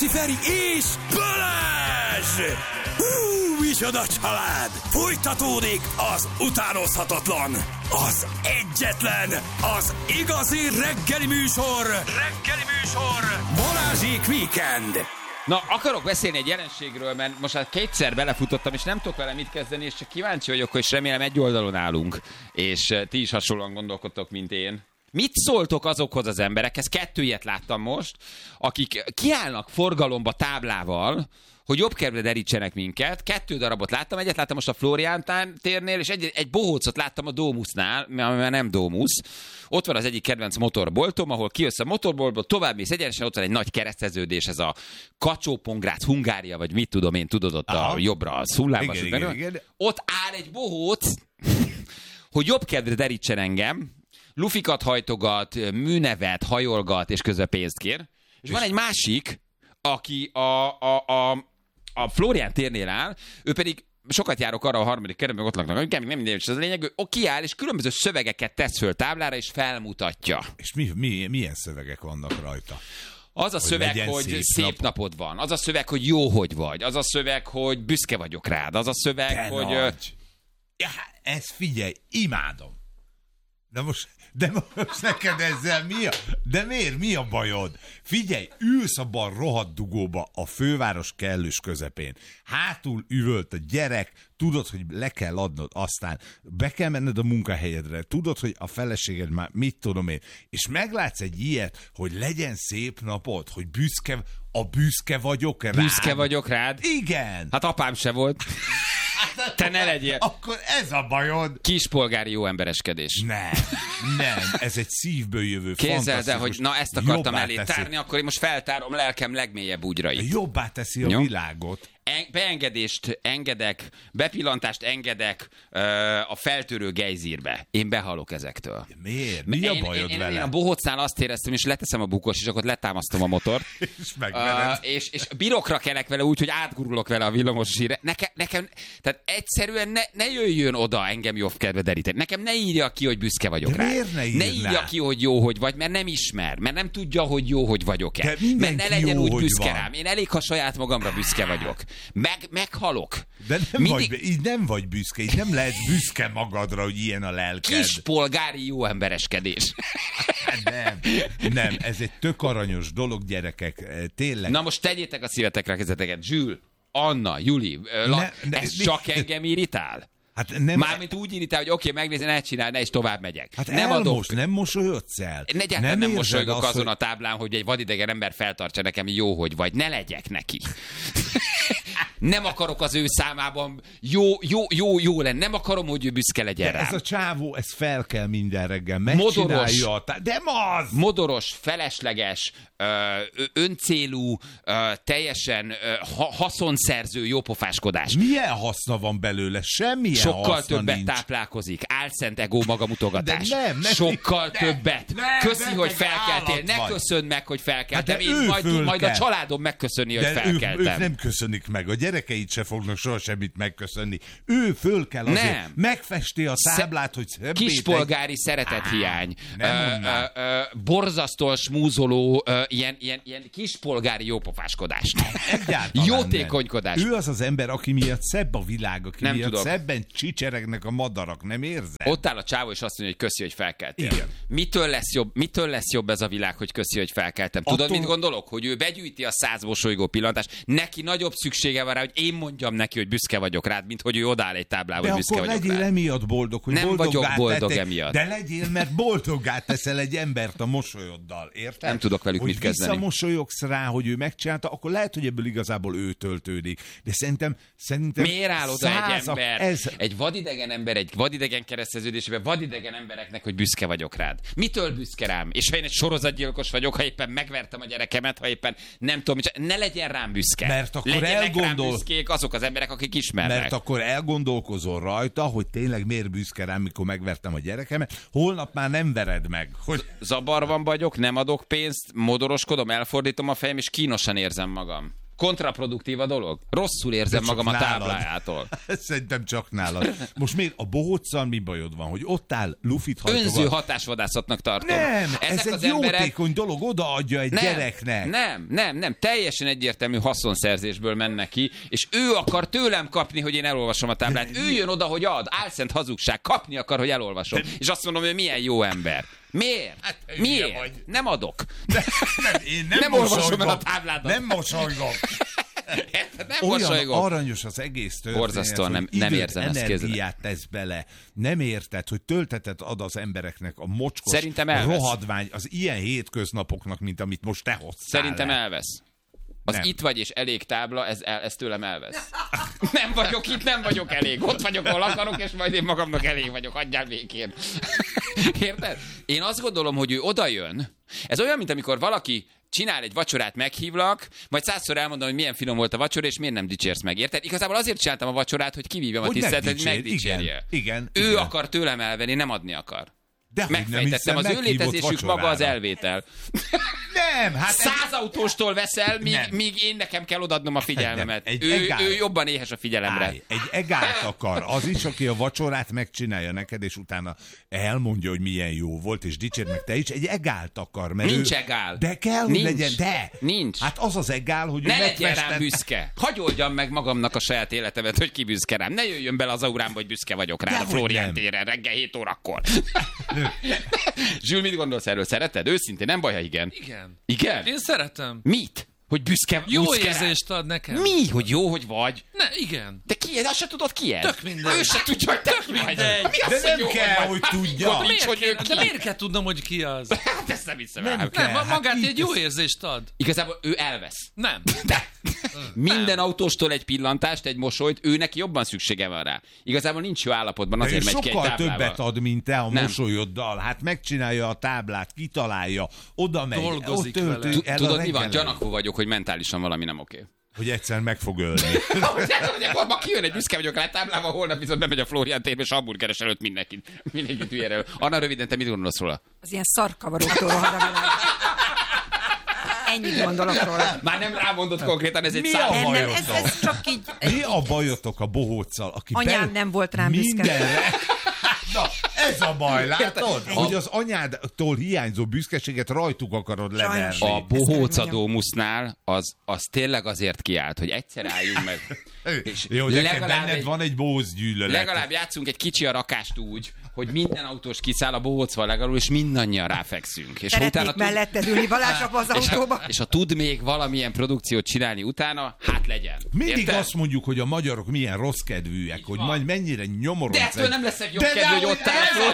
Rákóczi Feri és Balázs! Micsoda család! Folytatódik az utánozhatatlan, az egyetlen, az igazi reggeli műsor, Balázsék Weekend! Na, akarok beszélni egy jelenségről, mert most már kétszer belefutottam, és nem tudok vele mit kezdeni, és csak kíváncsi vagyok, és remélem egy oldalon állunk, és ti is hasonlóan gondolkodtok, mint én. Mit szóltok azokhoz az emberekhez? 2 ilyet láttam most, akik kiállnak forgalomba táblával, hogy jobb kerületre derítsenek minket. 2 darabot láttam, egyet láttam most a Flórián térnél, és egy bohócot láttam a Domusnál, mert nem Domus. Ott van az egyik kedvenc motorboltom, ahol kijössz a motorboltból, tovább mész egyenesen, ott van egy nagy kereszteződés, ez a Kacsó-Pongrác, Hungária, vagy mit tudom én, tudod, ott a jobbra, a Szullába. Igen. Ott áll egy bohóc, hogy jobb kedvre derítsen engem, lufikat hajtogat, műnevet, hajolgat, és közben pénzt kér. És van egy másik, aki a Flórián térnél áll, ő pedig sokat járok arra a harmadik kerületben, ott laknak, nem minden, és az a lényeg, ő kiáll, és különböző szövegeket tesz föl táblára, és felmutatja. És milyen szövegek vannak rajta? Az a szöveg, hogy szép napod van. Az a szöveg, hogy jó, hogy vagy. Az a szöveg, hogy büszke vagyok rád. Az a szöveg, de hogy... Ja, ezt figyelj, imádom. De most neked ezzel mi a bajod? Figyelj, ülsz abban a rohadt dugóba a főváros kellős közepén. Hátul üvölt a gyerek, tudod, hogy le kell adnod, aztán be kell menned a munkahelyedre, tudod, hogy a feleséged már mit tudom én, és meglátsz egy ilyet, hogy legyen szép napod, hogy büszke vagyok rád. Büszke vagyok rád? Igen. Hát apám se volt. Te ne legyél. Akkor ez a bajod. Kispolgári jó embereskedés. Nem, ez egy szívből jövő, képzeld el, hogy na ezt akartam elé tárni, akkor én most feltárom lelkem legmélyebb úgyrait. Jobbá teszi a világot. Beengedést engedek, bepillantást engedek a feltörő gejzírbe. Én behalok ezektől. Miért? Mi a bajod vele? Én a bohócnál azt éreztem, és leteszem a bukós, és akkor letámasztom a motort. És birokra kelek vele úgy, hogy átgurulok vele a villamos sírre. Nekem, tehát egyszerűen ne jöjjön oda engem jobb kedve deríteni. Nekem ne írja ki, hogy büszke vagyok rá. Ne írja ki, hogy jó, hogy vagy, mert nem ismer, mert nem tudja, hogy jó, hogy vagyok-e. Mert ne legyen úgy büszke rám. Én elég, ha saját magamra büszke vagyok. Meghalok. De így nem vagy büszke, így nem lehetsz büszke magadra, hogy ilyen a lelked. Kispolgári jó embereskedés. Nem, ez egy tök aranyos dolog, gyerekek, tényleg. Na most tegyétek a szívetekre a kezeteket. Zsül, Anna, Juli, ez csak engem irritál? Hát nem, mármint úgy irritál, hogy oké, megnézni, ne csinálj, ne, és tovább megyek. Hát nem mosolyodsz el. Nem mosolygok azon a táblán, hogy egy vadidegen ember feltartsa nekem jó, hogy vagy. Ne legyek neki. Nem akarok az ő számában jó lenni. Nem akarom, hogy ő büszke legyen rám. Ez a csávó, ez fel kell minden reggel. Megcsinálja. De az! Modoros, felesleges, öncélú, teljesen haszonszerző jópofáskodás. Milyen haszna van belőle? Semmilyen sokkal többet nincs. Táplálkozik. Álszent ego magamutogatás. Nem, sokkal többet. Köszi, hogy felkeltél. Ne köszönd meg, hogy felkeltem. Én majd a családom megköszöni, hogy felkeltem. Ők nem köszönik meg. A gyerekeid se fognak soha semmit megköszönni. Ő föl kell azért. Megfesti a táblát, hogy kispolgári szeretethiány. Borzasztóan smúzoló, ilyen kispolgári jópofáskodás. Jótékonykodás. Ő az az ember, aki miatt szebb a világ, aki nem miatt szebben csicseregnek a madarak, nem érzed? Ott áll a csávó, és azt mondja, hogy köszi, hogy felkeltél. Igen. Mitől lesz jobb ez a világ, hogy köszi, hogy felkeltem? Tudod, mit gondolok? Hogy ő begyűjti a 100 mosolygó pillantást, neki nagyobb szüksége van rá, hogy én mondjam neki, hogy büszke vagyok rád, mint hogy ő odáll egy táblába, hogy büszke vagyok rád. De akkor legyél emiatt boldog, hogy nem vagyok boldog emiatt. De legyél, mert boldoggá teszel egy embert a mosolyoddal, érted? Nem tudok velük mit kezdeni. Hogy visszamosolyogsz rá, hogy ő megcsinálta, akkor lehet, hogy ebből igazából ő töltődik. De szerintem miért áll oda egy ember, egy vadidegen ember, egy vadidegen kereszteződésében, vadidegen embereknek, hogy büszke vagyok rád? Mitől büszke rám? És ha én egy sorozatgyilkos vagyok, ha éppen megvertem a gyerekemet, ha éppen nem tudom, ne legyen rám büszke. Mert akkor legyenek rám büszkék azok az emberek, akik ismernek. Mert akkor elgondolkozol rajta, hogy tényleg miért büszke rám, mikor megvertem a gyerekemet, holnap már nem vered meg. Hogy... Zabarban vagyok, nem adok pénzt, modoroskodom, elfordítom a fejem, és kínosan érzem magam. Kontraproduktív a dolog. Rosszul érzem magam a táblájától. Szerintem csak nálad. Most miért a bohóccal mi bajod van, hogy ott áll, lufit hajtogat? Önző hatásvadászatnak tartom. Nem, ezek ez az egy emberek... jótékony dolog, odaadja egy gyereknek. Nem. Teljesen egyértelmű haszonszerzésből menne ki, és ő akar tőlem kapni, hogy én elolvasom a táblát. Ő jön oda, hogy ad, álszent hazugság, kapni akar, hogy elolvasom. És azt mondom, hogy milyen jó ember. Miért? Hát, Miért? Nem adok. Én nem olvasom el a tábládat. Nem mosolygom. Nem Olyan mosolygom. aranyos az egész történet, Borzasztóan hogy nem időt, érzem ezt energiát tesz bele. Nem érted, hogy töltetet ad az embereknek a mocskos Szerintem elvesz. rohadvány az ilyen hétköznapoknak, mint amit most te hoztál. Szerintem le. elvesz. Az Nem. itt vagy és elég tábla, ez tőlem elvesz. Nem vagyok itt, nem vagyok elég. Ott vagyok, ahol akarok, és majd én magamnak elég vagyok. Hagyjál békén. Érted? Én azt gondolom, hogy ő oda jön. Ez olyan, mint amikor valaki csinál egy vacsorát, meghívlak, majd 100-szor elmondom, hogy milyen finom volt a vacsora, és miért nem dicsérsz meg, érted? Igazából azért csináltam a vacsorát, hogy kivívjam a tiszteletet, hogy megdicsérje. Igen. Ő akar tőlem elvenni, nem adni akar. Megfejtettem, az ő létezésük maga az elvétel. Nem, hát 100 autóstól veszel, míg én nekem kell odaadnom a figyelmemet. Ő jobban éhes a figyelemre. Egy egált akar. Az is, aki a vacsorát megcsinálja neked, és utána elmondja, hogy milyen jó volt, és dicsérd meg te is, egy egált akar. Mert Nincs ő... egál. De kell, hogy legyen. De. Nincs. Hát az az egál, hogy ne legyen rám büszke. Hagy oldjam meg magamnak a saját életemet, hogy ki büszke rám. Ne jöjjön bele az aurámba, hogy büszke vagyok rá a Flórián téren reggel 7 órakor. Zsül, mit gondolsz erről? Szereted? Őszintén, nem baj, ha igen. Igen? Én szeretem. Mit? Hogy büszke Jó büszke érzést ad nekem. Mi? Hogy jó, hogy vagy? Igen. De ki ez? Azt se tudod ki ez? Tök mindegy. Ő se tudja, hogy te ki vagy. mindegy. Mi az, De hogy nem jó, kell, vagy? hogy tudja. De miért kell tudnom, hogy ki az? Hát ezt nem hiszem el. Nem, hát magát így egy jó érzést ad. Igazából ő elvesz. Nem. De minden autóstól egy pillantást, egy mosolyt, ő neki jobban szüksége van rá. Igazából nincs jó állapotban, azért megy ki egy sokkal táblával. többet ad, mint te a Nem. mosolyoddal. Hát megcsinálja a táblát, kitalálja, oda megy, Dolgozik ott tölti vele. el a Tudod, mi van? reggelen. Gyanakvó vagyok, hogy mentálisan valami nem oké. Hogy egyszer meg fog ölni. Ma kijön egy büszke vagyok rá táblával, holnap viszont bemegy a Flórián térbe, és hamburgeres előtt mindenkit hülyére. Anna, röviden, te mit gondolsz róla? Az ilyen szarkavaróktól rohad a világ. Ennyit gondolok róla. Már nem rámondott konkrétan, ez egy Mi szám. a Nem, bajotok? ez csak így... Mi a bajotok a bohóccal, aki Anyám nem volt rám büszke. mindenre... Na, ez a baj, látod? A- Hogy az anyádtól hiányzó büszkeséget rajtuk akarod leverni. A bohócadómusznál az tényleg azért kiállt, hogy egyszer álljunk meg. És Jó, de benned van egy bóz gyűlölet. legalább játszunk egy kicsi a rakást úgy, hogy minden autós kiszáll a bohócval legalább, és mindannyian ráfekszünk. És Szeretnék melletted ülni, Balázs apa az autóba. és ha tud még valamilyen produkciót csinálni utána, hát legyen. Mindig Érted? azt mondjuk, hogy a magyarok milyen rossz kedvűek, hogy majd mennyire nyomorodsz. De ettől nem leszek jobb kedvű, hogy ott áll.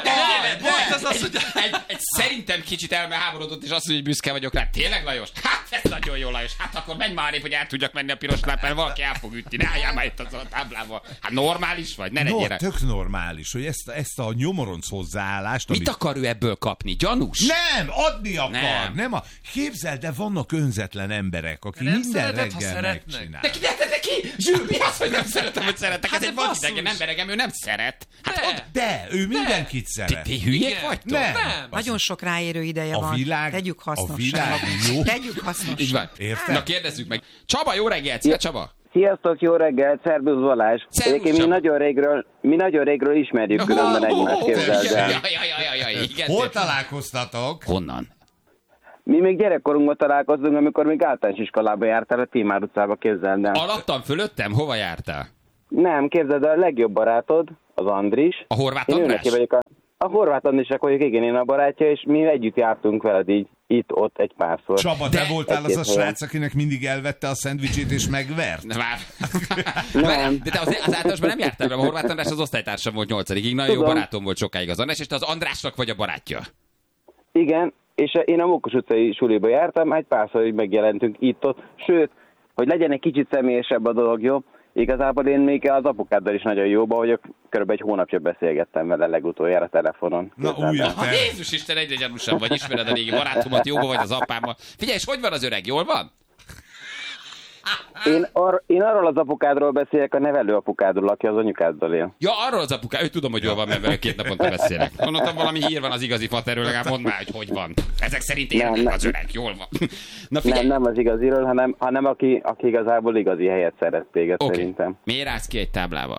Egy szerintem kicsit elmeháborodott, és azt mondja, hogy büszke vagyok rá. Tényleg, Lajos? Hát ez nagyon jó, Lajos. Hát akkor menj már épp, hogy el tudjak menni a piros lápán, valaki el fog ütni. Ne álljál már itt a táblával. Hát normális vagy? Ne legyél. Tök normális, hogy ezt a nyomoronc hozzáállást... Mit akar ő ebből kapni? Gyanús? Nem, adni akar. Nem. Képzeld, de vannak önzetlen emberek, akik Nem minden szereted, ha reggel szeretnek. megcsinál. De ki? Zsül, mi az, hogy nem szeretem, hogy szeretek? Hát Ez egy de basszus. vadidegen emberegem, ő nem szeret. Hát De. De, ő mindenkit szeret. ti hülyék Igen. vagytok? Nem. Nagyon sok ráérő ideje A van. világ- Tegyük a hasznosra. világ jó. Tegyük hasznosra. Így van. Érted? Na kérdezzük meg. Csaba, jó reggelt! Szia, Csaba! Sziasztok, jó reggelt, szervusz Balázs. Szervusz, Egyébként Csaba. mi nagyon régről ismerjük különben egymást, képzeld el. Igen. Hol találkoztatok? Honnan? Mi még gyerekkorunkban találkoztunk, amikor még általános iskolába jártál a Tímár utcába, képzeld el. Alattam, fölöttem? Hova jártál? Nem, képzeld el, a legjobb barátod, az Andris. A Horváth Én András? neki vagyok a Horváth Andrisnak vagyok, igen, én a barátja, és mi együtt jártunk veled így, itt-ott egy párszor. Csaba, te voltál az a Egy-két srác, akinek mindig elvette a szendvicsét és megvert? Ne vár. Nem. De te az általánosban nem jártál velem, a Horváth András az osztálytársam volt 8-ig, nagyon jó Tudom. barátom volt sokáig az András, és te az Andrásnak vagy a barátja. Igen, és én a Mókus utcai suliba jártam, egy párszor így megjelentünk itt-ott, sőt, hogy legyen egy kicsit személyesebb a dolog, jó? Igazából én még az apukáddal is nagyon jóba vagyok, körülbelül egy hónapja beszélgettem vele legutoljára telefonon. Na, Képzeld új, el. Ha Jézus Isten, egyre gyanúsabb vagy, ismered a régi barátomat, jóba vagy az apámmal. Figyelj, és hogy van az öreg, jól van? Én arról az apukádról beszélek, a nevelő apukádról, aki az anyukáddal él. Ja, arról az apuká, ő tudom, hogy jól van, mert vele 2 naponta beszélek. Gondoltam, valami hír van az igazi faterről, legalább mondd már, hogy van. Ezek szerint élnek az öreg, jól van. Na figyelj. Nem az igaziról, hanem aki igazából igazi helyet szeret téged szerintem. Miért állsz ki egy táblával?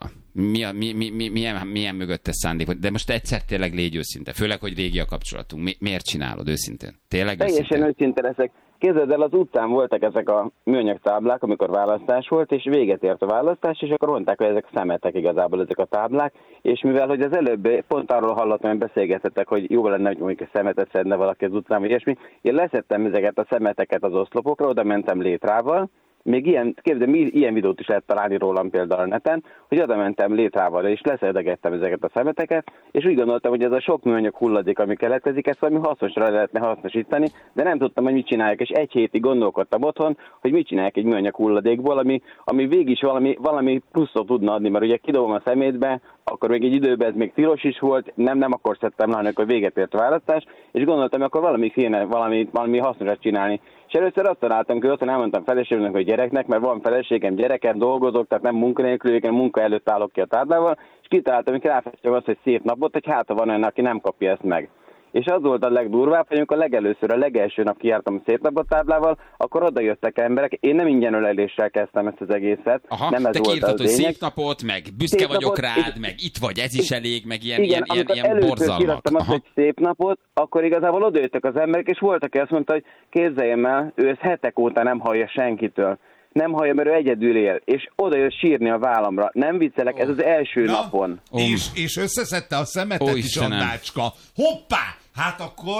Milyen mögöttes szándék? De most egyszer tényleg légy őszinte. Főleg, hogy régi a kapcsolatunk. Miért csinálod őszintén? Tényleg Teljesen őszinte leszek. Képzeld el, az utcán voltak ezek a műanyag táblák, amikor választás volt, és véget ért a választás, és akkor mondták, hogy ezek szemetek igazából ezek a táblák, és mivel, hogy az előbb pont arról hallottam, hogy beszélgetettek, hogy jó lenne, hogy mondjuk a szemetet szedne valaki az utcán, vagy ilyesmi, én leszettem ezeket a szemeteket az oszlopokra, oda mentem létrával, még ilyen videót is lehet találni rólam például a neten, hogy oda mentem létrával, és leszedegettem ezeket a szemeteket, és úgy gondoltam, hogy ez a sok műanyag hulladék, ami keletkezik, ezt valami hasznosra lehetne hasznosítani, de nem tudtam, hogy mit csinálják, és egy hétig gondolkodtam otthon, hogy mit csinálják egy műanyag hulladékból, ami végig is valami pluszot tudna adni, mert ugye kidobom a szemétbe, akkor még egy időben ez még tilos is volt, nem akkor szedtem le, hanem akkor véget ért a választás, és gondoltam, hogy akkor valami hasznosat csinálni. És először azt találtam, hogy otthon elmondtam feleségemnek, hogy gyereknek, mert van feleségem, gyerekem, dolgozok, tehát nem munkanélkül, munka előtt állok ki a táblával, és kitaláltam, hogy ráfestem azt, hogy szép napot, hogy hát van olyan, aki nem kapja ezt meg. És az volt a legdurvább, hogy amikor a legelső nap kijártam a szép napot táblával, akkor oda jöttek emberek. Én nem ingyen öleléssel kezdtem ezt az egészet. Aha, nem ez te volt kiírtad, hogy lényeg. szép napot, meg büszke Szép vagyok napot, rád, meg itt vagy, ez is elég, meg ilyen először borzalmak. kiraktam azt, hogy szép napot, akkor igazából odajöttek az emberek, és volt, aki azt mondta, hogy képzeljem el, ő ezt hetek óta nem hallja senkitől. Nem hallja, mert ő egyedül él, és oda jött sírni a vállamra. Nem viccelek, ez az első napon. És összeszedte a szemetet is, Annácska. Hoppá! Hát akkor...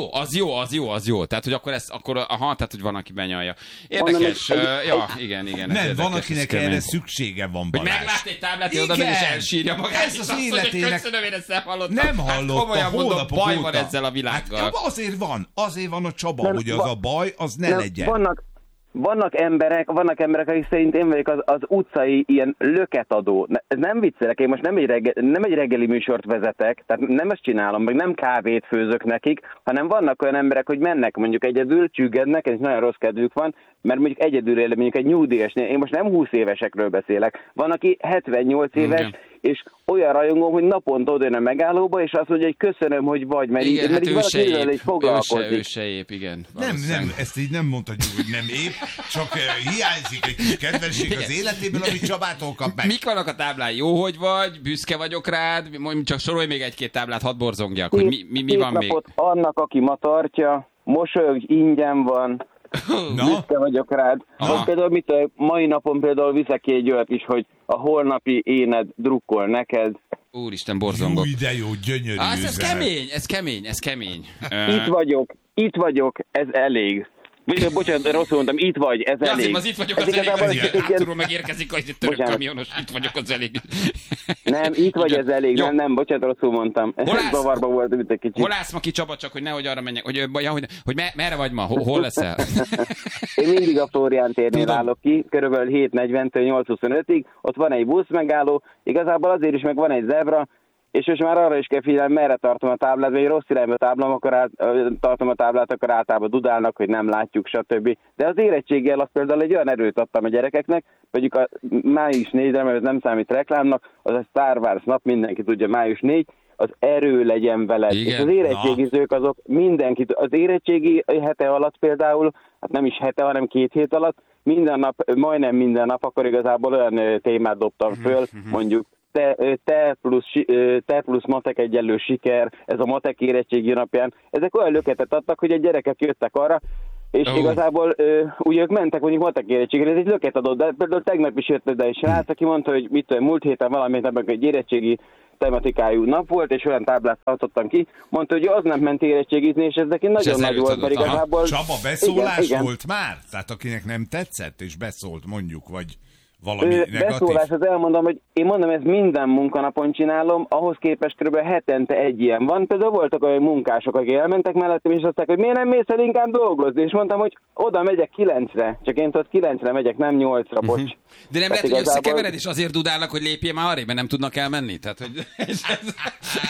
Az jó. Tehát, hogy tehát, hogy van, aki benyalja. Érdekes. Igen. Nem, van, akinek erre szüksége van, Balázs. Hogy meglát egy táblát, hogy oda megy és elsírja magát. Ez az életének... Köszönöm, én ezt nem hallottam. Nem hallottam, komolyan mondom, hónapok baj óta. van ezzel a világgal. Hát azért van a Csaba, hogy az a baj, az ne legyen. Vannak emberek, akik szerint én vagyok az utcai ilyen löketadó. Ez nem viccelek, én most nem egy reggeli műsort vezetek, tehát nem ezt csinálom, meg nem kávét főzök nekik, hanem vannak olyan emberek, hogy mennek mondjuk egyedül, csüggednek, és nagyon rossz kedvük van, mert mondjuk egyedül él, mondjuk egy nyugdíjasnél, én most nem 20 évesekről beszélek, van, aki 78 éves, és olyan rajongó, hogy naponta odajön a megállóba, és azt mondja, hogy köszönöm, hogy vagy, mert igen, mert hát valaki foglalkozik. ő se épp, igen. Nem, ezt így nem mondhatjuk, hogy nem épp, csak hiányzik egy kis kedvesség az életéből, amit Csabától kap meg. Mik vannak a táblán? Jó, hogy vagy, büszke vagyok rád, csak sorolj még egy-két táblát, hadd borzongjak, hogy mi van még. Annak, aki ma tartja, mosolyog, ingyen van, büszke vagyok rád. Például mai napon például viszek ki egy olyat is, hogy a holnapi éned drukkol neked. Úristen, borzongok. Új, de jó, gyönyörű. Ez kemény. Itt vagyok, ez elég. Bocsánat, rosszul mondtam, itt vagy, ez elég. Azért az itt vagyok, az elég. Hátulról megérkezik a török kamionos, itt vagyok, az elég. Nem, itt vagy, ez elég. Nem, bocsánat, rosszul mondtam. Zavarba voltam itt egy kicsit. Hol állsz ma ki, Csaba, csak hogy nehogy arra menjek, hogy merre vagy ma, hol leszel? Én mindig a Flórián térnél állok ki, körülbelül 7:40-től 8:25-ig, ott van egy busz megálló, igazából azért is meg van egy zebra, és most már arra is kell figyelni, merre tartom a táblát, vagy rossz irányba tartom a táblát, akkor általában dudálnak, hogy nem látjuk, stb. De az érettséggel azt például egy olyan erőt adtam a gyerekeknek, mondjuk a május 4-re, mert ez nem számít reklámnak, az a Star Wars nap, mindenki tudja, május 4, az erő legyen veled. Igen, és az érettségizők azok mindenkit, az érettségi hete alatt például, hát nem is hete, hanem 2 hét alatt, majdnem minden nap, akkor igazából olyan témát dobtam föl, mondjuk, te plusz matek egyenlő siker, ez a matek érettségi napján. Ezek olyan löketet adtak, hogy a gyerekek jöttek arra, és igazából ugye ők mentek mondjuk matek érettségére, ez egy löket adott, de például tegnap is jött egy srác, aki mondta, hogy múlt héten valamit napban egy érettségi tematikájú nap volt, és olyan táblát tartottam ki, mondta, hogy az nem ment érettségizni, és ez neki nagyon nagy volt, mert igazából... Csaba, beszólás igen. Volt már? Tehát akinek nem tetszett, és beszólt mondjuk, vagy... Beszólás, az elmondom, hogy én mondom, ezt minden munkanapon csinálom, ahhoz képest kb. Hetente egy ilyen van. Például voltak olyan munkások, akik elmentek mellettem, és azt mondták, hogy miért nem mész el inkább dolgozni, és mondtam, hogy oda megyek 9-re, csak én tudod 9-re megyek, nem 8-ra, bocs. De nem lehet, hogy összekevered, és azért dudálnak, hogy lépjél már arrébb, mert nem tudnak elmenni? Tehát, hogy...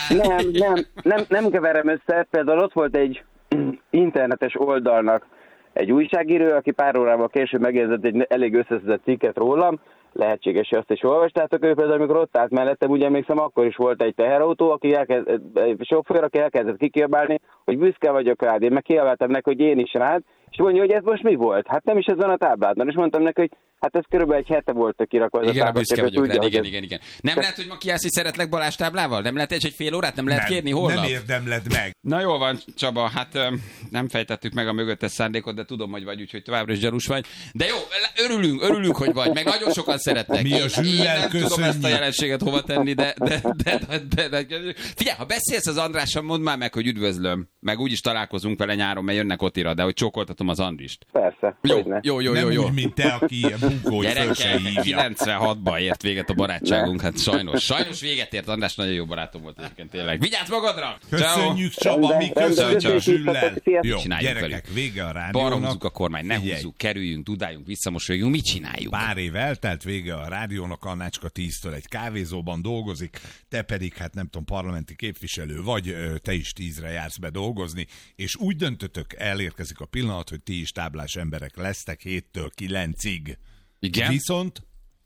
nem keverem össze, például ott volt egy internetes oldalnak egy újságíró, aki pár órával később megjegyzett egy elég összeszedett cikket rólam, lehetséges, hogy azt is olvastátok, ő például, amikor ott állt mellettem, úgy emlékszem, akkor is volt egy teherautó, egy sofőr, aki elkezdett kikiabálni, hogy büszke vagyok rád. Én meg kiabáltam neki, hogy én is rád, és mondja, hogy ez most mi volt? Hát nem is ez van a tábládban. És mondtam neki, hogy hát ez körülbelül egy hete volt kirakva. Igen, a büszke vagyok rád, igen. Nem lehet, hogy ma kiállsz, hogy szeretlek Balázs táblával? Nem lehet egy fél órát? Nem lehet kérni? Holnap? Nem érdemled meg. Na jól van, Csaba, hát nem fejtettük meg a mögöttes szándékot, de tudom, hogy vagy, úgyhogy továbbra is gyanús vagy. De jó, örülünk, hogy vagy, meg nagyon sokan szeretnek. Mi a Zsüllel nem tudom köszönjük. ezt a jelenséget hova tenni, de figyelj, ha beszélsz az Andrással, mondd már meg, hogy üdvözlöm, meg úgyis találkozunk vele nyáron, mert jönnek Otira, de hogy csókoltatom az Andrist. Persze. Jó. Nem úgy, mint te, aki ilyen bunkó, hogy föl se Gyerekek, hívja. 96-ban ért véget a barátságunk, hát sajnos véget ért. András nagyon jó barátom volt egyébként, tényleg. Vigyázz magadra! Köszönjük, Csaba, mi köszönjük Zsüllel. Jó, Csináljuk gyerekek, velük. vége a Balra rádiónak. húzzuk a kormányt, ne Figyelj. húzzuk, kerüljünk, dudáljunk, visszamosoljunk, mit csináljuk? Pár év eltelt, vége a rádiónak, Annácska 10-től egy kávézóban dolgozik, te pedig, hát nem tudom, parlamenti képviselő vagy, te is 10-re jársz be dolgozni, és úgy döntötök, elérkezik a pillanat, hogy ti is táblás emberek lesztek 7-től 9-ig. Igen? Viszont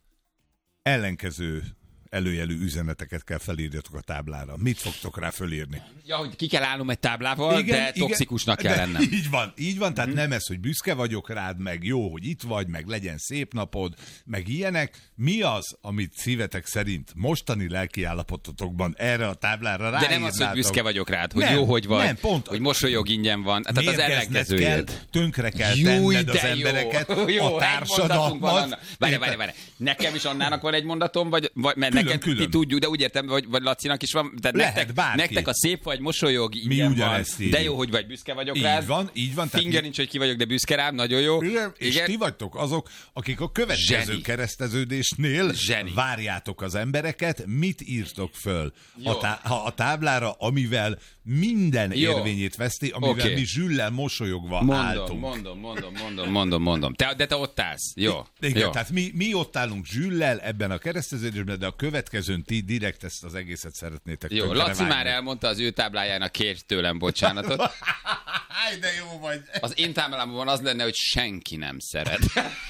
ellenkező előjelű üzeneteket kell felírjatok a táblára. Mit fogtok rá fölírni? Ja, hogy ki kell állnom egy táblával, de toxikusnak kell de lennem. Így van, tehát nem ez, hogy büszke vagyok rád, meg jó, hogy itt vagy, meg legyen szép napod, meg ilyenek. Mi az, amit szívetek szerint mostani lelkiállapototokban erre a táblára De ráírnátok? nem az, hogy büszke vagyok rád, hogy Nem, jó, hogy vagy, nem, pont. hogy mosolyog, ingyen van. Tehát az Mérgezned ellenkezőjét. kell, tönkre kell Júj, tenned az de embereket, jó, a társadalmat. Várj. Nekem is Annának van egy mondatom, vagy mert neked külön. ti tudjuk, de úgy értem, vagy Lacinak is van. Tehát Lehet, bárki. nektek a szép vagy, mosolyog, Mi ingyen van. ugyanezt írjuk. De jó, hogy vagy, büszke vagyok Így rád. van. Tehát Finger nincs, hogy ki vagyok, de büszke rám, nagyon jó. Igen, és ti vagytok azok, akik a következő Zseni. kereszteződésnél Zseni. várjátok az embereket, mit írtok föl Jó. a táblára, amivel minden Jó. érvényét veszti, amivel Oké. mi Zsüllel mosolyogva álltunk. Mondom. De te ott állsz. Jó. Igen, Jó. tehát mi ott állunk Zsüllel ebben a kereszteződésben, de a következőn ti direkt ezt az egészet szeretnétek Jó, tönkre Laci vágni. már elmondta az ő táblájának, kérj tőlem bocsánatot. Háj, de jó vagy! Az én táblámon az lenne, hogy senki nem szeret.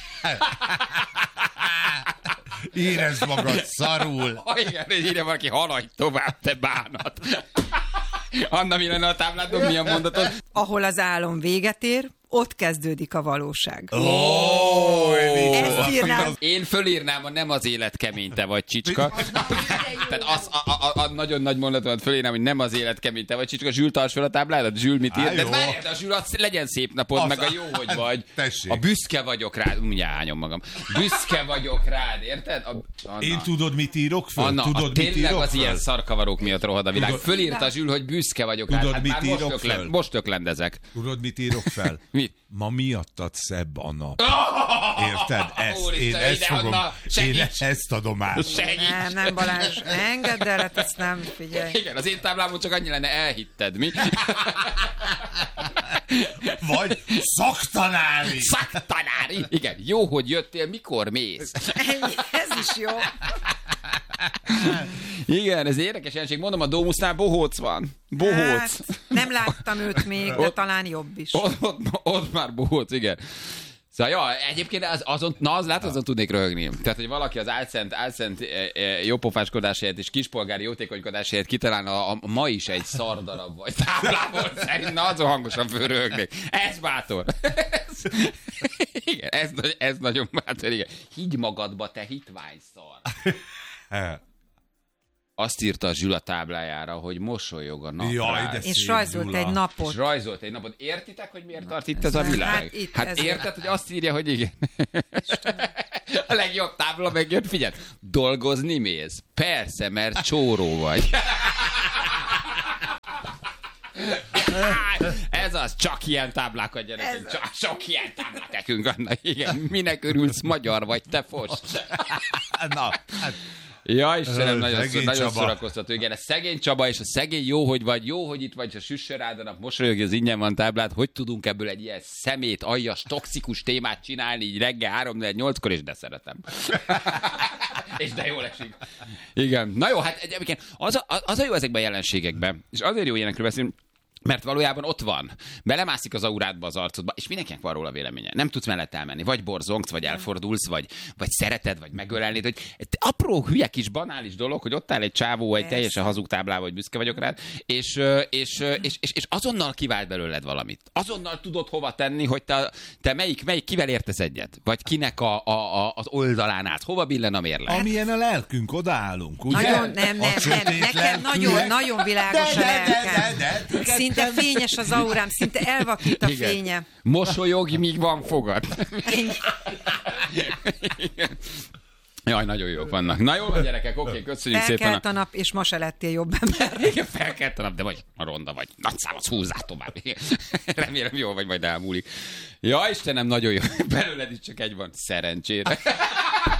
Érezd magad szarul! Ha igen, hogy írja valaki, haladj tovább, te bánat. Anna, mi lenne a tábládon, milyen mondatod? Ahol az álom véget ér, ott kezdődik a valóság. Ezt írnám. Én fölírnám, a nem az élet kemény, te vagy Csicska. Tehát a nagyon nagy mondatomat fölírnám, hogy nem az élet kemény, te vagy Csicska. Zsül, tarts fel a tábládat, Zsül mit ír? De jó. várjál, de a Zsül, legyen szép napod, meg a jó, hogy vagy. Tessék. A büszke vagyok rád. Mindjárt hányom magam. Büszke vagyok rád, érted? Anna. Én tudod, mit írok föl? Anna, Tudod, mit tényleg írok az föl? ilyen szarkavarók miatt rohad a világ. Tudod- Fölírta a Zsül, hogy büszke vagyok rád. Tudod, Hát mit már írok föl? most öklendezek. Tudod, mit írok fel? Mit? Ma miattad szebb a nap. Érted? Úristen, Én ezt ide, fogom. Anna, Én segíts! ezt adom át. Segíts! Nem, Balázs, ne engedd el, hát ezt nem, figyelj. Igen, az én táblámon csak annyi lenne, elhitted, mi? Vagy szaktanári. Szaktanári! Igen, jó, hogy jöttél, mikor mész? Ennyi, ez is jó. Igen, ez érdekes jelenség. Mondom, a Dómusznál bohóc van. Bohóc. Hát, nem láttam őt még, de talán jobb is. Ott már bohóc, igen. Szóval, ja, egyébként azon tudnék röhögni. Tehát, hogy valaki az álszent jópofáskodás helyett és kispolgári jótékonykodás helyett kitalálna a ma is egy szardarab vagy táblából szerint, na azon hangosan fölröhögnék. Ez bátor. Igen, ez nagyon bátor, igen. Higgy magadba, te hitvány szar. Azt írta a Zsül a táblájára, hogy mosolyog a nap Jaj, rád. de És szép, rajzolt Gyula. egy És napot. rajzolt egy napot. Értitek, hogy miért tart itt ez a világ? Hát itt Hát ez érted, hogy azt írja, hogy igen. A legjobb tábla megjött, figyelj, dolgozni mész? Persze, mert csóró vagy. Ez az, csak ilyen táblákat gyerekek, csak ilyen táblák nekünk annak, igen. Minek örülsz, magyar vagy, te fos. Na, hát Ja, Istenem, nagyon Csaba. szórakoztató. Igen, a szegény Csaba és a szegény jó, hogy itt vagy, ha süssön rád a nap, mosolyog, az ingyen van táblát, hogy tudunk ebből egy ilyen szemét, aljas, toxikus témát csinálni így reggel 3-4-8-kor, és de szeretem. És de jól esik. Igen. Na jó, hát egyébként az a jó ezekben a jelenségekben, és azért jó ilyenekről beszélni, Mert valójában ott van. Belemászik az aurádba, az arcodba, és mindenkinek van róla véleménye. Nem tudsz mellett elmenni. Vagy borzongsz, vagy elfordulsz, vagy szereted, vagy megölelnéd. Hogy apró, hülye kis, banális dolog, hogy ott áll egy csávó, egy teljesen hazug táblával, hogy büszke vagyok rád, és azonnal kivált belőled valamit. Azonnal tudod hova tenni, hogy te melyik kivel értesz egyet? Vagy kinek az oldalán állsz? Hova billen a mérleg? Amilyen a lelkünk, odaállunk, ugye? Nagyon, nem, nekem nagyon világos a lelkem. Szinte fényes az aurám, szinte elvakít a fénye. Mosolyogj, míg van fogad. Jaj, nagyon jók vannak. Na jól van, gyerekek, oké, köszönjük szépen. Felkelt a nap, és ma se lettél jobb ember. Igen, felkelt a nap, de vagy ronda vagy. Nagyszámot húzzál tovább. Remélem jól vagy, majd elmúlik. Ja, Istenem, nagyon jó. Belőled is csak egy van. Szerencsére.